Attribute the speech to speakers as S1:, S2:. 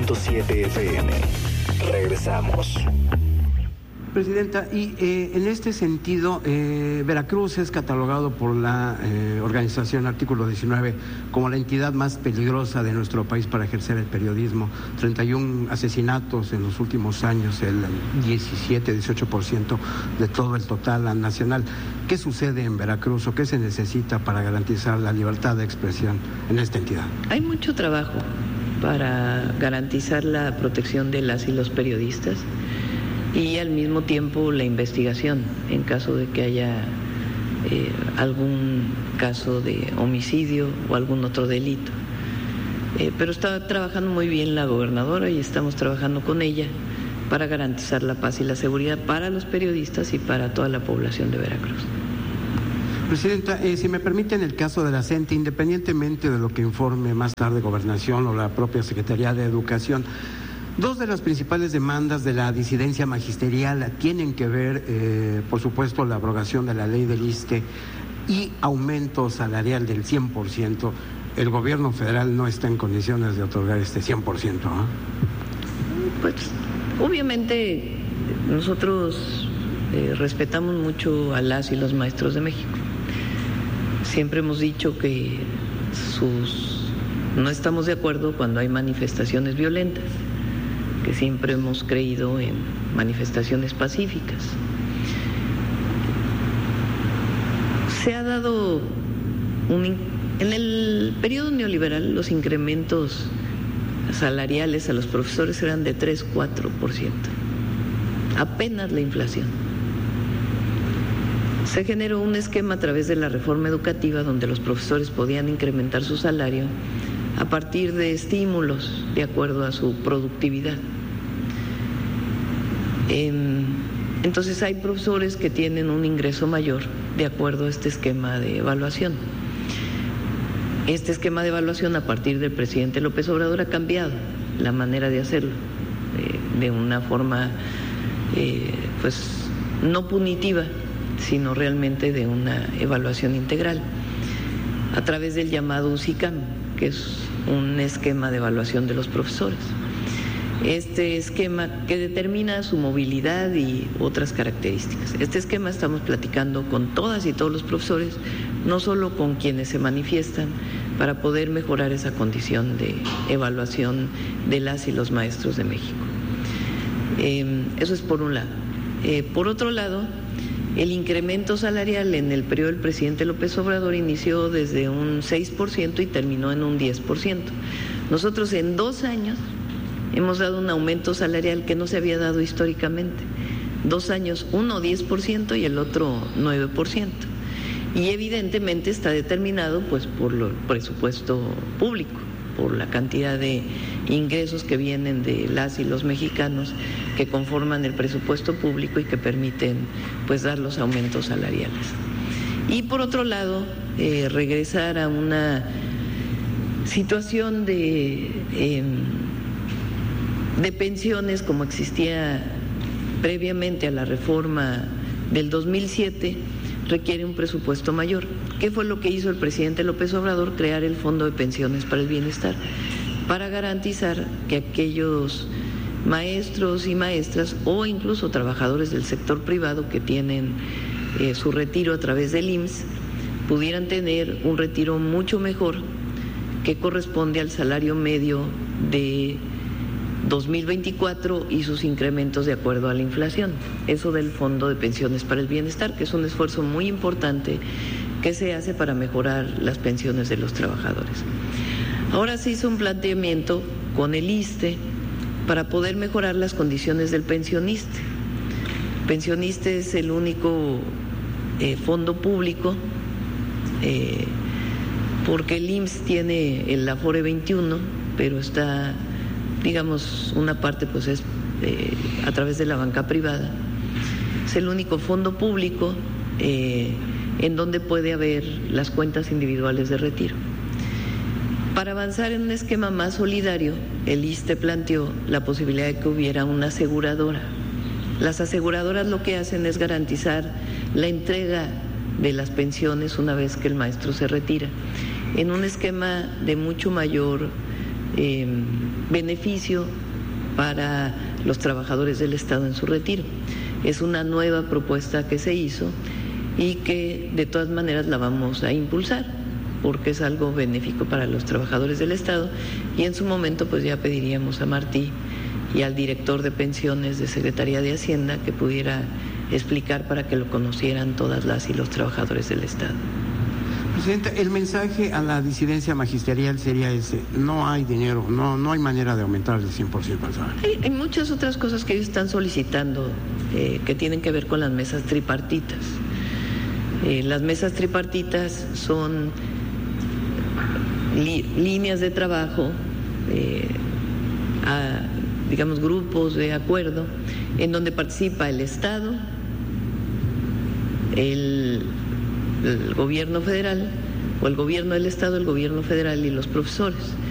S1: 97.7 FM. Regresamos.
S2: Presidenta, y en este sentido, Veracruz es catalogado por la organización Artículo 19 como la entidad más peligrosa de nuestro país para ejercer el periodismo. 31 asesinatos en los últimos años, el 18% de todo el total nacional. ¿Qué sucede en Veracruz o qué se necesita para garantizar la libertad de expresión en esta entidad?
S3: Hay mucho trabajo para garantizar la protección de las y los periodistas y al mismo tiempo la investigación en caso de que haya algún caso de homicidio o algún otro delito. Pero está trabajando muy bien la gobernadora y estamos trabajando con ella para garantizar la paz y la seguridad para los periodistas y para toda la población de Veracruz.
S2: Presidenta, si me permite, en el caso de la CENTE, independientemente de lo que informe más tarde Gobernación o la propia Secretaría de Educación, dos de las principales demandas de la disidencia magisterial tienen que ver, por supuesto, la abrogación de la ley del ISSSTE y aumento salarial del 100%. El gobierno federal no está en condiciones de otorgar este 100%, ¿no?
S3: Pues, obviamente, nosotros respetamos mucho a las y los maestros de México. Siempre hemos dicho que no estamos de acuerdo cuando hay manifestaciones violentas, que siempre hemos creído en manifestaciones pacíficas. Se ha dado en el periodo neoliberal los incrementos salariales a los profesores eran de 3-4%, apenas la inflación. Se generó un esquema a través de la reforma educativa donde los profesores podían incrementar su salario a partir de estímulos de acuerdo a su productividad. Entonces hay profesores que tienen un ingreso mayor de acuerdo a este esquema de evaluación. Este esquema de evaluación a partir del presidente López Obrador ha cambiado la manera de hacerlo, de una forma pues no punitiva, sino realmente de una evaluación integral, a través del llamado USICAM, que es un esquema de evaluación de los profesores. Este esquema que determina su movilidad y otras características. Este esquema estamos platicando con todas y todos los profesores, no solo con quienes se manifiestan, para poder mejorar esa condición de evaluación de las y los maestros de México. Eso es por un lado. Por otro lado, el incremento salarial en el periodo del presidente López Obrador inició desde un 6% y terminó en un 10%. Nosotros en 2 años hemos dado un aumento salarial que no se había dado históricamente. 2 años, uno 10% y el otro 9%. Y evidentemente está determinado pues por el presupuesto público, por la cantidad de ingresos que vienen de las y los mexicanos que conforman el presupuesto público y que permiten pues dar los aumentos salariales. Y por otro lado, regresar a una situación de pensiones como existía previamente a la reforma del 2007 requiere un presupuesto mayor. ¿Qué fue lo que hizo el presidente López Obrador? Crear el Fondo de Pensiones para el Bienestar, para garantizar que aquellos maestros y maestras o incluso trabajadores del sector privado que tienen su retiro a través del IMSS pudieran tener un retiro mucho mejor que corresponde al salario medio de 2024 y sus incrementos de acuerdo a la inflación. Eso del Fondo de Pensiones para el Bienestar, que es un esfuerzo muy importante que se hace para mejorar las pensiones de los trabajadores. Ahora se hizo un planteamiento con el ISSSTE para poder mejorar las condiciones del pensionista. El pensionista es el único fondo público, porque el IMSS tiene el Afore 21, pero está, digamos, una parte pues es a través de la banca privada. Es el único fondo público en donde puede haber las cuentas individuales de retiro. Para avanzar en un esquema más solidario, el ISSSTE planteó la posibilidad de que hubiera una aseguradora. Las aseguradoras lo que hacen es garantizar la entrega de las pensiones una vez que el maestro se retira, en un esquema de mucho mayor beneficio para los trabajadores del Estado en su retiro. Es una nueva propuesta que se hizo y que de todas maneras la vamos a impulsar porque es algo benéfico para los trabajadores del Estado, y en su momento pues ya pediríamos a Martí y al director de pensiones de Secretaría de Hacienda que pudiera explicar para que lo conocieran todas las y los trabajadores del Estado.
S2: Presidenta, el mensaje a la disidencia magisterial sería ese: no hay dinero, no hay manera de aumentar el 100% al salario.
S3: Hay muchas otras cosas que ellos están solicitando que tienen que ver con las mesas tripartitas. Las mesas tripartitas son líneas de trabajo, digamos grupos de acuerdo, en donde participa el Estado, el gobierno federal, o el gobierno del Estado, el gobierno federal y los profesores.